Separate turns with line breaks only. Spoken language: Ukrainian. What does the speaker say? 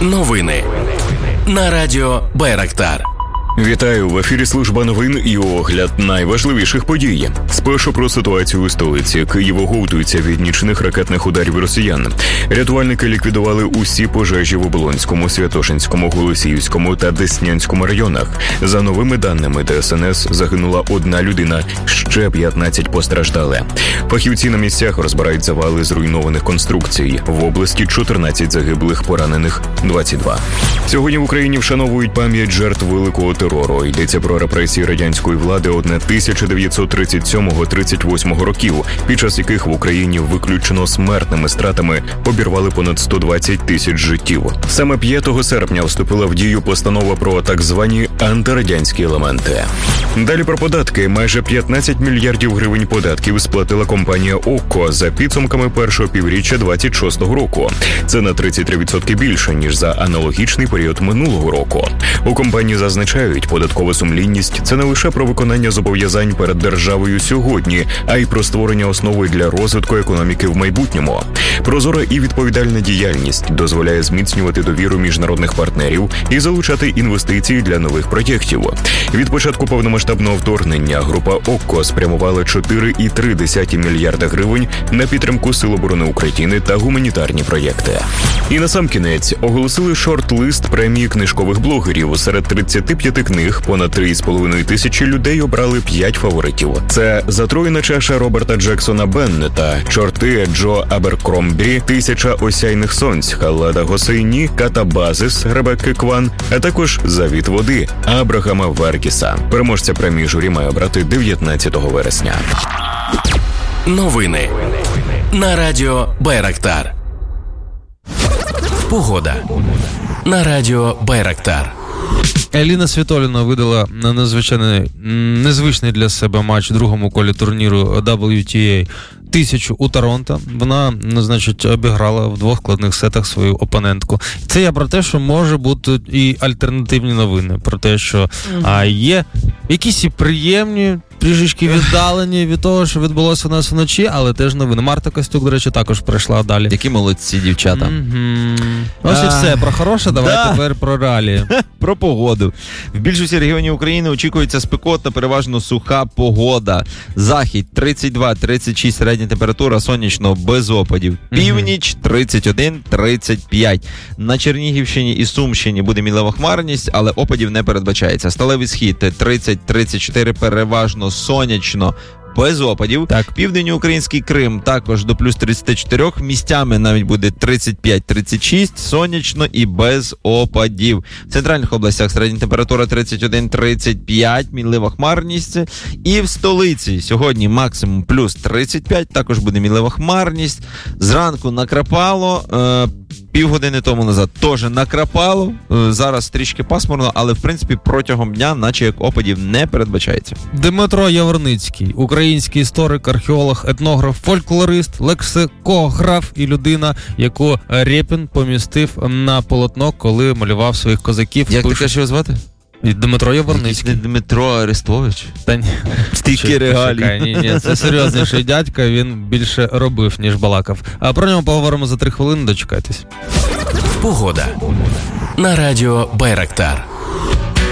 Новини на радіо Байрактар.
Вітаю, в ефірі служба новин і огляд найважливіших подій. Спершу про ситуацію у столиці. Київ оговтується від нічних ракетних ударів росіян. Рятувальники ліквідували усі пожежі в Оболонському, Святошинському, Голосіївському та Деснянському районах. За новими даними ДСНС, загинула 1 людина, ще 15 постраждали. Фахівці на місцях розбирають завали зруйнованих конструкцій. В області 14 загиблих, поранених 22. Сьогодні в Україні вшановують пам'ять жертв Великого терору. Йдеться про репресії радянської влади 1937-38 років, під час яких в Україні виключно смертними стратами обірвали понад 120 тисяч життів. Саме 5 серпня вступила в дію постанова про так звані антирадянські елементи. Далі про податки. Майже 15 мільярдів гривень податків сплатила компанія ОККО за підсумками першого півріччя 26-го року. Це на 33% більше, ніж за аналогічний період минулого року. У компанії зазначають, податкова сумлінність – це не лише про виконання зобов'язань перед державою сьогодні, а й про створення основи для розвитку економіки в майбутньому. Прозора і відповідальна діяльність дозволяє зміцнювати довіру міжнародних партнерів і залучати інвестиції для нових проєктів. Від початку повномасштабного вторгнення група ОККО спрямувала 4,3 мільярда гривень на підтримку Сил оборони України та гуманітарні проєкти. І насамкінець оголосили шорт-лист премії книжкових блогерів. Серед 35 книг понад 3,5 тисячі людей обрали 5 фаворитів. Це «Затруєна чаша» Роберта Джексона Беннета, «Чорти» Джо Аберкромбі, «1000 осяйних сонць» Халеда Госейні, «Катабазис» Ребекки Кван, а також «Завіт води» Абрахама Варгіса. Переможця премії журі має обрати 19 вересня.
Новини на радіо Байрактар. Погода на радіо Байрактар.
Еліна Світоліна видала незвичний для себе матч у другому колі турніру WTA 1000 у Торонто. Вона, обіграла в 2 складних сетах свою опонентку. Це я про те, що може бути і альтернативні новини. Про те, що є якісь і приємні, трішечки віддалені від того, що відбулося у нас вночі, але теж новини. Марта Костюк, до речі, також прийшла далі.
Які молодці дівчата.
Ось і все. Про хороше, давай тепер про реалії.
Про погоду. В більшості регіонів України очікується спекотна, переважно суха погода. Захід 32-36 середня температура, сонячно, без опадів. Північ 31-35. На Чернігівщині і Сумщині буде мінлива хмарність, але опадів не передбачається. Сталевий схід 30-34, переважно сонячно, без опадів.
Так.
Південноукраїнський Крим також до плюс 34, місцями навіть буде 35-36, сонячно і без опадів. В центральних областях середня температура 31-35, мінлива хмарність. І в столиці сьогодні максимум плюс 35, також буде мінлива хмарність. Зранку накрапало, півгодини тому назад теж накрапало, зараз трішки пасмурно, але в принципі протягом дня наче як опадів не передбачається.
Дмитро Яворницький, український історик, археолог, етнограф, фольклорист, лексикограф і людина, яку Рєпін помістив на полотно, коли малював своїх козаків.
Як ти кажеш його звати?
Дмитро Яворницький.
Не Дмитро Арестович?
Та ні.
Стільки регалій.
Ні, це серйозніший дядька, він більше робив, ніж балакав. А про нього поговоримо за 3 хвилини, дочекайтесь.
Погода на радіо Байрактар.